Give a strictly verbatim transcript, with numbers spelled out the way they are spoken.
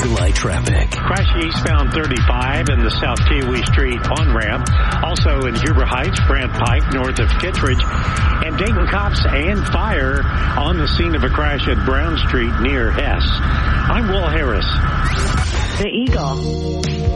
Nikolai traffic. Crash eastbound thirty-five in the South Kiwi Street on-ramp. Also in Huber Heights, Brant Pike, north of Kittredge. And Dayton cops and fire on the scene of a crash at Brown Street near Hess. I'm Will Harris. The Eagle.